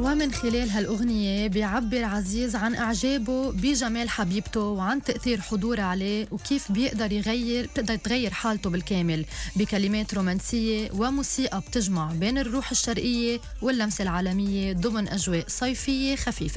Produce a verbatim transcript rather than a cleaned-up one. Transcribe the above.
ومن خلال هالأغنية بيعبر عزيز عن إعجابه بجمال حبيبته وعن تأثير حضوره عليه وكيف بيقدر يغير بتقدر تغير حالته بالكامل بكلمات رومانسية وموسيقى بتجمع بين الروح الشرقية واللمسة العالمية ضمن أجواء صيفية خفيفة.